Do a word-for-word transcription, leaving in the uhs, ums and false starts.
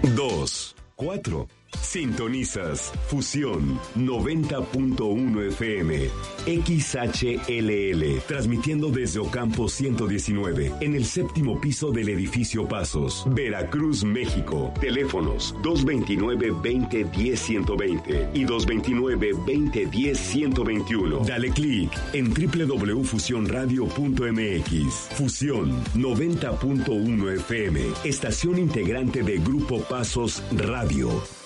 dos, cuatro. Sintonizas Fusión noventa punto uno F M, X H L L, transmitiendo desde Ocampo ciento diecinueve, en el séptimo piso del edificio Pasos, Veracruz, México. Teléfonos dos veintinueve, veinte, diez, ciento veinte y dos veintinueve, veinte, diez, ciento veintiuno. Dale clic en doble u doble u doble u punto fusión radio punto m x. Fusión noventa punto uno F M, estación integrante de Grupo Pasos Radio.